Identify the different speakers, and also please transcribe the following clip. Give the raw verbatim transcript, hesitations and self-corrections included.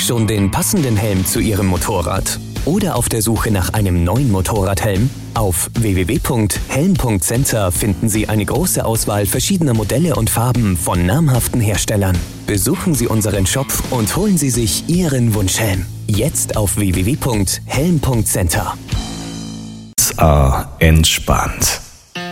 Speaker 1: Schon den passenden Helm zu Ihrem Motorrad? Oder auf der Suche nach einem neuen Motorradhelm? Auf w w w punkt helm punkt center finden Sie eine große Auswahl verschiedener Modelle und Farben von namhaften Herstellern. Besuchen Sie unseren Shop und holen Sie sich Ihren Wunschhelm. Jetzt auf w w w punkt helm punkt center.
Speaker 2: Entspannt.